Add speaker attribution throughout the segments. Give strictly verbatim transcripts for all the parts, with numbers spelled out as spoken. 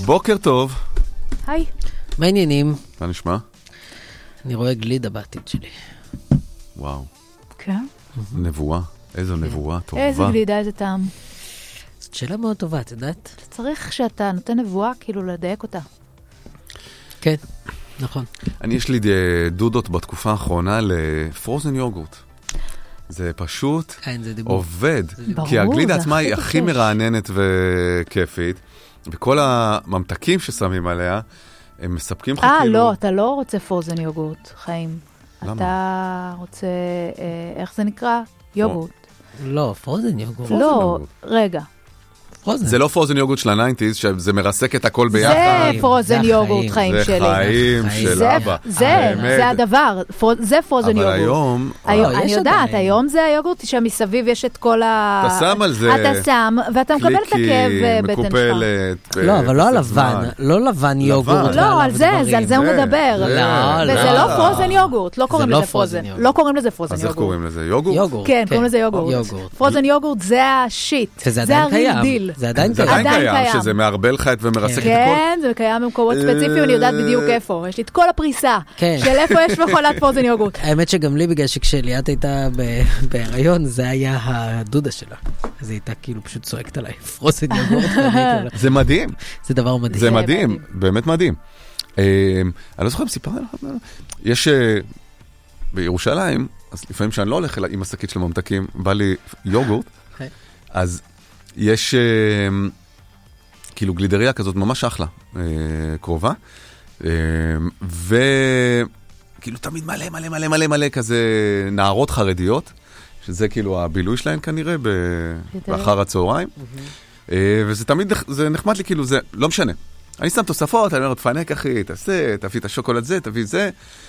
Speaker 1: בוקר טוב.
Speaker 2: היי.
Speaker 3: מה העניינים?
Speaker 1: מה נשמע?
Speaker 3: אני רואה גלידה בעתיד שלי.
Speaker 1: וואו.
Speaker 2: כן?
Speaker 1: נבואה. איזו נבואה טובה.
Speaker 2: איזה גלידה, איזה טעם.
Speaker 3: זאת שאלה מאוד טובה, את יודעת?
Speaker 2: צריך שאתה נותן נבואה, כאילו לדייק אותה.
Speaker 3: כן, נכון.
Speaker 1: אני יש לי דודות בתקופה האחרונה לפרוזן יוגורט. זה פשוט עובד. כי הגלידה עצמה היא הכי מרעננת וכיפית, וכל הממתקים ששמים עליה, הם מספקים לך כאילו...
Speaker 2: אה, לא, אתה לא רוצה פרוזן יוגורט, חיים.
Speaker 1: למה?
Speaker 2: אתה רוצה, איך זה נקרא? יוגורט.
Speaker 3: לא, פרוזן יוגורט.
Speaker 2: לא, רגע.
Speaker 1: זה לא פרוזן יוגורט של הניינטיז, שזה מרסק את הכל ביחד.
Speaker 2: זה פרוזן יוגורט, חיים שלי.
Speaker 1: זה חיים של אבא.
Speaker 2: זה, זה הדבר. זה פרוזן יוגורט.
Speaker 1: אבל היום...
Speaker 2: אני יודעת, היום זה היוגורט שמסביב יש את כל ה...
Speaker 1: אתה שם על זה...
Speaker 2: אתה שם, ואתה מקבל את הכאב בטן שלך.
Speaker 1: מקופלת.
Speaker 3: לא, אבל לא הלבן. לא לבן יוגורט.
Speaker 2: לא, על זה, על זה הוא מדבר.
Speaker 3: לא, לא.
Speaker 2: וזה לא פרוזן יוגורט. לא קוראים לזה פרוזן. לא קוראים לזה פרוזן
Speaker 1: אז איך
Speaker 2: יוגורט.
Speaker 1: קוראים לזה? יוגורט?
Speaker 2: כן, קוראים לזה יוגורט. פרוזן יוגורט זה השיט. זה הריל דיל.
Speaker 3: זה עדיין
Speaker 1: זה עדיין קיים, שזה מערבל לך ומרסק את הכל.
Speaker 2: כן, זה קיים במקומות ספציפיים, אני יודעת בדיוק איפה. יש לי את כל הפריסה של איפה יש מכונת פרוזן יוגורט.
Speaker 3: האמת שגם לי, בגלל שכשליאת הייתה בהיריון, זה היה הדודה שלה. אז היא הייתה כאילו פשוט צועקת עליי, פרוזן יוגורט.
Speaker 1: זה מדהים.
Speaker 3: זה דבר מדהים.
Speaker 1: זה מדהים, באמת מדהים. אני לא זוכר אם סיפרתי לך, יש בירושלים, אז לפעמים שאני לא הולך עם השקית של ממתקים, בא לי יוגורט, אז יש כאילו גלידריה כזאת ממש אחלה, קרובה, וכאילו תמיד מלא מלא מלא מלא מלא כזה נערות חרדיות, שזה כאילו הבילוי שלהן כנראה באחר הצהריים, וזה תמיד, זה נחמד לי כאילו, זה לא משנה. אני שם תוספות, אני אומר, תפנק אחי, תעשה, תביא את השוקולד זה, תביא זה,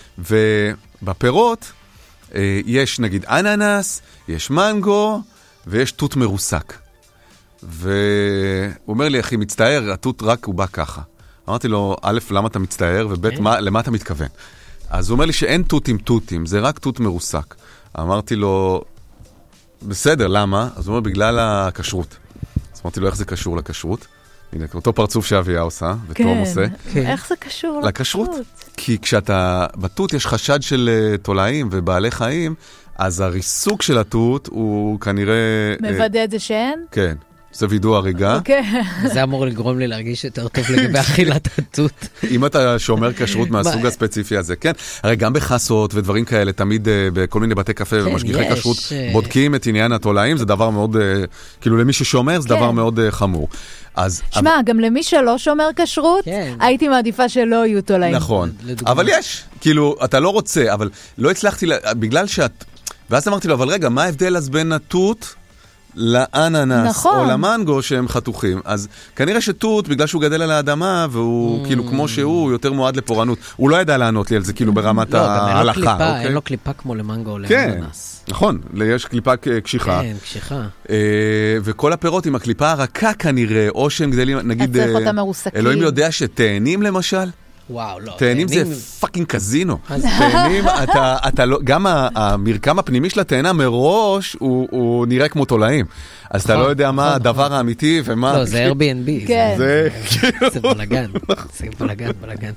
Speaker 1: ובפירות יש נגיד אננס, יש מנגו, ויש תות מרוסק. והוא אומר לי, אחי, מצטער, התות רק הוא בא ככה. אמרתי לו, א', למה אתה מצטער, וב', למה אתה מתכוון? אז הוא אומר לי שאין תות עם תותים, זה רק תות מרוסק. אמרתי לו, בסדר, למה? אז הוא אומר, בגלל הכשרות. אז אמרתי לו, איך זה קשור לכשרות? הנה, אותו פרצוף שאביה עושה, ותום עושה.
Speaker 2: איך זה קשור
Speaker 1: לכשרות? כי כשאתה, בתות יש חשד של תולעים ובעלי חיים, אז הריסוק של התות הוא כנראה...
Speaker 2: מוודא את זה שאין?
Speaker 1: כן. זה וידוא הריגה.
Speaker 3: זה אמור לגרום לי להרגיש יותר טוב לגבי אכילת התות.
Speaker 1: אם אתה שומר כשרות מהסוג הספציפי הזה, כן. הרי גם בחסות ודברים כאלה, תמיד בכל מיני בתי קפה ומשגיחי כשרות, בודקים את עניין התולעים, זה דבר מאוד, כאילו למי ששומר, זה דבר מאוד חמור.
Speaker 2: שמע, גם למי שלא שומר כשרות, הייתי מעדיפה שלא יהיו תולעים.
Speaker 1: נכון. אבל יש, כאילו, אתה לא רוצה, אבל לא הצלחתי, בגלל שאת... ואז אמרתי לו, אבל רגע, מה ההבדל אז בין התות לאננס
Speaker 2: נכון.
Speaker 1: או למנגו שהם חתוכים? אז כנראה שתות, בגלל שהוא גדל על האדמה, והוא mm. כאילו כמו שהוא, יותר מועד לפורענות. הוא לא ידע לענות לי על זה, כאילו ברמת
Speaker 3: לא,
Speaker 1: ההלכה.
Speaker 3: לא,
Speaker 1: אוקיי?
Speaker 3: אין לו קליפה כמו למנגו או
Speaker 1: כן,
Speaker 3: לאננס.
Speaker 1: נכון, יש קליפה קשיחה.
Speaker 3: כן, קשיחה.
Speaker 1: אה, וכל הפירות עם הקליפה הרכה כנראה, או שהם גדלים, נגיד,
Speaker 2: אז צריך אותם מרוסקים.
Speaker 1: אלוהים יודע שתאנים למשל,
Speaker 3: וואו, לא.
Speaker 1: תאנים זה פאקינג קזינו. תאנים, אתה לא, גם המרקם הפנימי של התאנה מראש הוא נראה כמו תולעים. אז אתה לא יודע מה הדבר האמיתי ומה...
Speaker 3: לא, זה Airbnb.
Speaker 2: כן.
Speaker 1: זה
Speaker 3: בלגן. זה בלגן, בלגן.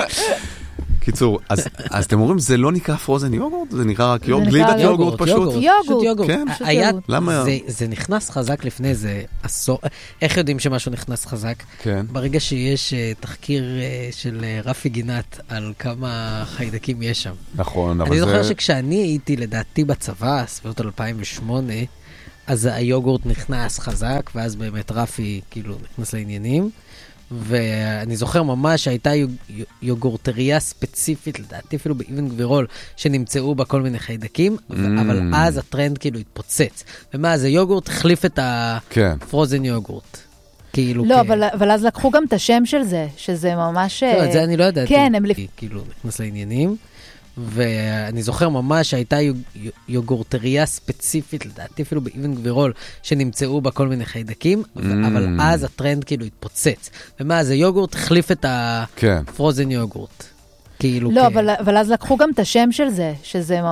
Speaker 1: קיצור, אז אתם אומרים, זה לא נקרא פרוזן יוגורט? זה נקרא רק יוגורט? גלידת יוגורט פשוט?
Speaker 2: יוגורט.
Speaker 1: כן.
Speaker 3: למה? זה נכנס חזק לפני איזה עשור. איך יודעים שמשהו נכנס חזק?
Speaker 1: כן.
Speaker 3: ברגע שיש תחקיר של רפי גינת על כמה חיידקים יש שם.
Speaker 1: נכון, אבל זה...
Speaker 3: אני זוכר שכשאני הייתי לדעתי בצבא, סביבות אלפיים ושמונה, אז היוגורט נכנס חזק, ואז באמת רפי כאילו נכנס לעניינים. ואני זוכר ממש שהייתה יוגורטריה ספציפית, לדעתי אפילו באבן גבירול, שנמצאו בה כל מיני חיידקים, אבל אז הטרנד כאילו התפוצץ. ומה, אז היוגורט החליף את הפרוזן יוגורט.
Speaker 2: לא, אבל אז לקחו גם את השם של זה, שזה ממש...
Speaker 3: לא, את זה אני לא יודעת.
Speaker 2: כן, הם...
Speaker 3: כאילו נכנס לעניינים. ואני זוכר ממש שהייתה יוגורטריה ספציפית, לדעתי אפילו באבן גבירול, שנמצאו בה כל מיני חיידקים, אבל אז הטרנד כאילו התפוצץ. ומה, אז היוגורט החליף את הפרוזן יוגורט.
Speaker 2: לא, אבל אז לקחו גם את השם של זה, שזה...